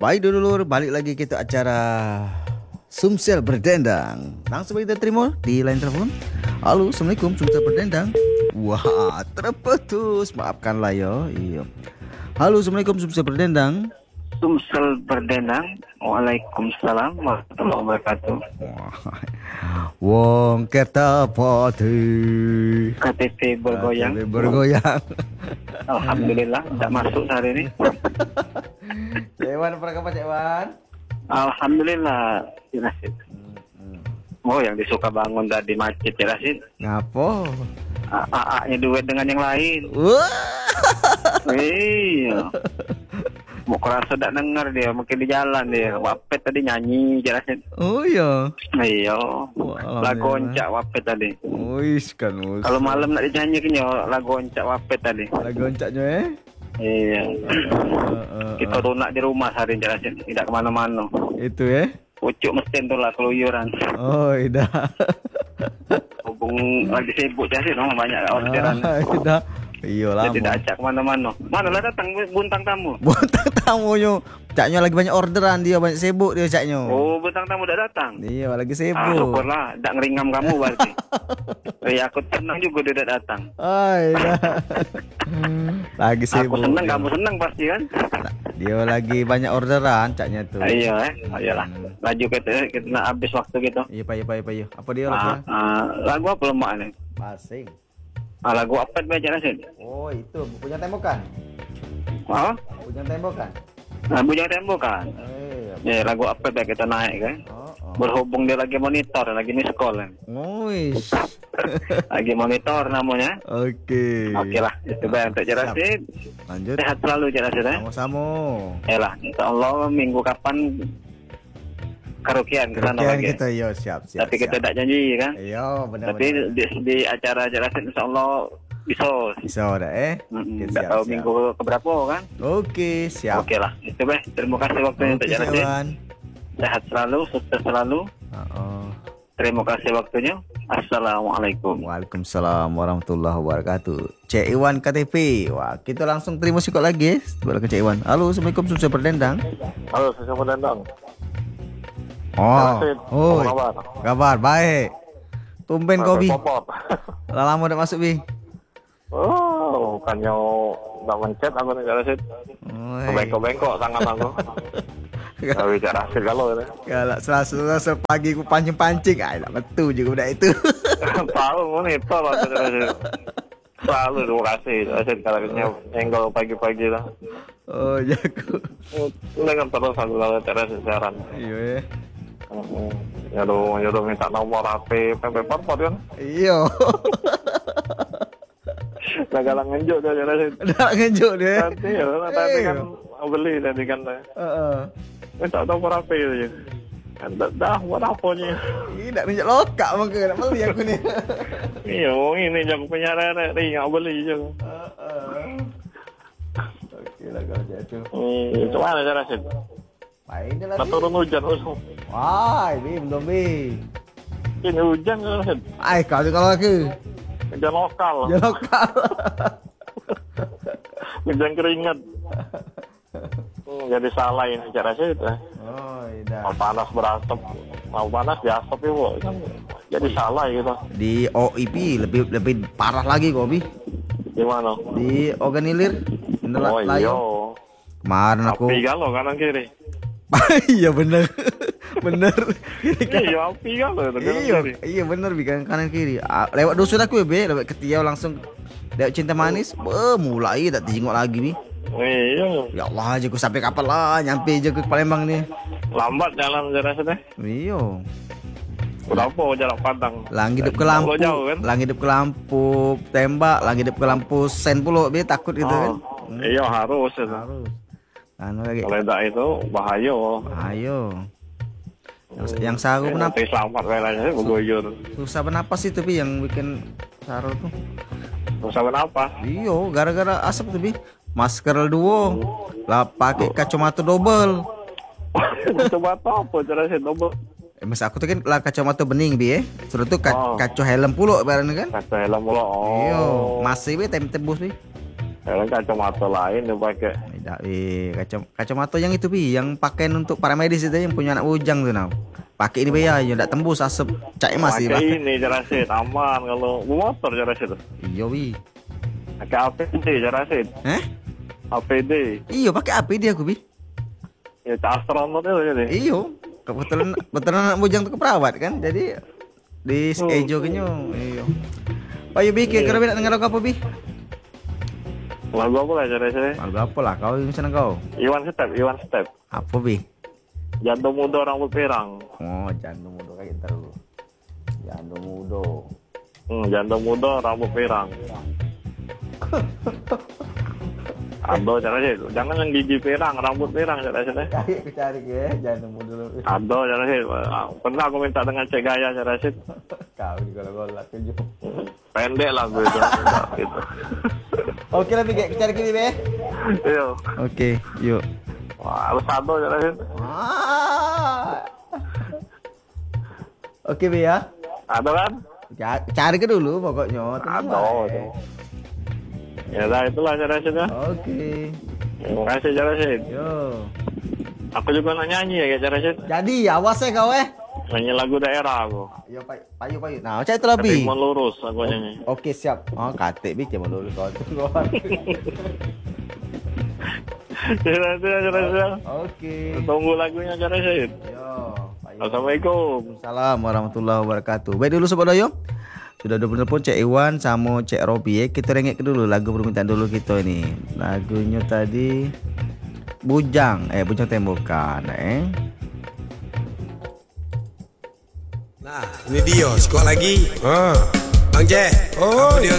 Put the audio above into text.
Baik dulur, balik lagi kita acara Sumsel Berdendang. Langsung kita terima di line telepon. Halo, Assalamualaikum Sumsel Berdendang. Wah, terputus. Maafkanlah yo. Iya. Halo, Assalamualaikum Sumsel Berdendang. Sumsel Berdendang. Waalaikumsalam warahmatullahi wabarakatuh. Wong Kertapati. KTP bergoyang. KTP bergoyang. Alhamdulillah tidak masuk hari ini. Cik Wan, apa kabar Cik Wan? Alhamdulillah, Cik Rasid. Oh, yang disuka bangun tadi macet, Cik Rasid. Ngapo? AA-nya duet dengan yang lain. Wah. Iya. Mau kerasa tak dengar dia, mungkin di jalan dia. Wapet tadi nyanyi, Cik Rasid. Oh iya. Iya. Wah, Lagu oncak Wapet tadi. Wis kan. Kalau malam nak dinyanyi kan lagu oncak Wapet tadi. Lagu oncaknya Iya. Kita lunak di rumah sehari jelasin, tidak kemana-mana. Itu ya? Pucuk mesin tu lah keluyuran. Oh, iya. Hubung lagi sibuk jelasin, banyak orderan. Iya. Iya lah. Jadi tidak acak kemana-mana. Mana lah datang buntang tamu. Buntang tamunya. Caknya lagi banyak orderan dia, banyak sibuk dia caknya. Oh, buntang tamu dah datang. Iya, lagi sibuk. Syukurlah, tak ngeringam kamu berarti. Aku tenang juga dia dah datang. Oh, iya. Lagi sibuk. Aku senang, kamu senang pasti kan? Dia lagi banyak orderan caknya tuh. Iya, ayolah. Laju kita nak habis waktu gitu. Iya, Pak. Apa dia lagu? Lagu apa lemak ni? Basing. Lagu apa baca Rasid? Oh, itu punya tembokan. Punya tembokan. Bujang Tembokan. Ya, lagu apa baik kita naik kan? Berhubung dia lagi monitor, lagi ni sekolah. Wis. Lagi monitor namanya. Oke lah, itu baik untuk Cik Rasid. Lanjut. Sehat selalu Cik Rasid. Sama-sama. Yalah, insyaallah minggu kapan karaokean ke sana lagi. Kita yo siap. Tapi kita tak janji kan? Iya, benar. Tapi di acara Cik Rasid insyaallah bisa dah tak tahu minggu keberapa kan? Oke, siap. Oke lah, itu baik. Terima kasih waktunya untuk Cik Rasid. Sehat selalu, sukses selalu. Terima kasih waktunya. Assalamualaikum. Waalaikumsalam warahmatullahi wabarakatuh. Cik Iwan KTP. Wah, kita langsung terima sikot lagi. Sebelah ke Cik Iwan. Halo, Assalamualaikum Sumsel Berdendang. Halo, Sumsel Berdendang. Oh, kabar baik. Tumben kau Bi. Lama udah masuk Bi. Oh, bukannya nggak mencet aku nih Rasid. Bengkok-bengkok tangan aku. Nggak bisa Rasid kalau ini. Kalau selasa pagi aku pancing-pancing, nak betul juga udah itu. Tahu monitor lah Rasid. Selalu terima kasih Rasid kalau nyenggol pagi-pagi lah. Oh, jago. Dengan terus aku kalau Rasid siaran. Iya. Ya minta nomor HP Perpot kan? Iya. Nah, galang ngenjuk dia Rasid. Dah ngenjuk dia. Nanti kan beli tadi kan. Minta nomor HP aja. Dah buat apanya? Ini nak minyak lokak maka nak beli aku ni. Iya, ini jago penyiaran ni nak beli je. Okeylah kalau jatuh. Macam mana cara Rasid? Baik dia lah. Tak turun hujan langsung. Wah, belum Bi. Ini hujan kan Rasid? Kau tu kalau aku. Hujan lokal. Hujan lokal. Hujan keringat. Jadi salah ini cara Rasid. Oh, iya. Mau panas berasap. Mau panas diasap ya, Bu. Jadi salah gitu. Di OIP lebih parah lagi kok, Bi. Gimana? Di Organilir. Oh iya. Kemarin aku. Api galau kanan kiri. Iya bener. Iya api galau. Iya bener Bi, kanan kiri. Lewat dusun aku ya Bi, lewat Ketiau langsung lewat Cinta Manis. Mulai tak tengok lagi Bi. Iya. Ya Allah aja aku sampai kapan lah nyampe je ke Palembang ni. Lambat jalan Rasid. Iya. Berapa jarak Padang? Lang hidup ke lampu, jauh, kan? lang hidup ke lampu tembak, lang hidup ke lampu sen puluh Bi, takut gitu kan. Iya harus itu. Harus. Lagi. Kalau tidak itu bahaya. Ayo. Yang saru Nanti selamat belanya bergoyor. susah bernapas itu Bi yang bikin saru tuh. Susah bernapas. Iyo, gara-gara asap tuh Bi. Masker duo, lah pakai kacamata double. Kacamata apa cara saya double? Mas aku tuh kan lah kacamata bening Bi Suruh tuh kaca helm pula barang kan. Kaca helm pula. Iyo, masih Bi tembus Bi. Helm kacamata lain dia pakai. Dah kacamata yang itu bi, yang pakaian untuk para medis itu yang punya anak bujang tu now. Pakai ini bayar, yang tak tembus asap cak emas sih. Pakai ini jelasin aman kalau motor jelasin. Iya bi. Pakai APD jelasin. APD. Iyo pakai APD aku bi. Ya astronot itu jadi. Iyo. Kebetulan anak bujang tu keperawat kan, jadi di schedule kenyo. Iyo. Payu bi, kira nak dengar lagu apa bi? Lagu apa lah jelasin? Lagu apa lah kau yang sana kau? Iwan Step. Apa bi? Jantung muda rambut pirang. Oh, jantung muda kayak ntar dulu. Jantung muda. Jantung muda rambut pirang. Ado cara sih, jangan yang gigi pirang, rambut pirang cara sih. Aku cari ke jantung muda dulu. Ado cara sih, pernah aku minta dengan cek gaya cara sih. Kau di golak-golak keju. Pendek lah gue itu. Gitu. Oke lah bi, cari kiri be. Iya. Oke, yuk. Wah, harus ado cara sih. Oke bi ya. Ado kan? Cari ke dulu pokoknya. Ado. Ya dah itulah cara sih ya. Oke. Terima kasih cara sih. Yo. Aku juga nak nyanyi ya cara sih. Jadi awas ya kau Nyanyi lagu daerah aku. Yo payu. Nah, cai itu lebih. Tapi lurus aku nyanyi. Oke siap. Oh katik bi cuma lurus kau. Cara. Oke. Tunggu lagunya cara sih. Yo. Assalamualaikum. Assalamualaikum warahmatullahi wabarakatuh. Baik dulu sobat Doyo. Sudah ada bener pun Cek Iwan sama Cek Robi ya. Kita rengek dulu lagu permintaan dulu kita ini. Lagunya tadi Bujang Tembakan Nah, ini dia sekolah lagi. Bang Jack. Oh, dia